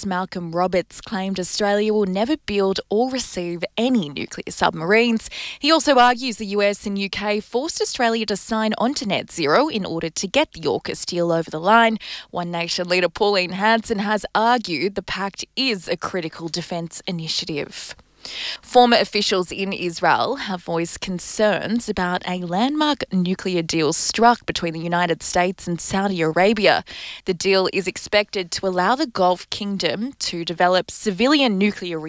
US Malcolm Roberts claimed Australia will never build or receive any nuclear submarines. He also argues the US and UK forced Australia to sign on to net zero in order to get the AUKUS deal over the line. One Nation leader Pauline Hanson has argued the pact is a critical defence initiative. Former officials in Israel have voiced concerns about a landmark nuclear deal struck between the United States and Saudi Arabia. The deal is expected to allow the Gulf Kingdom to develop civilian nuclear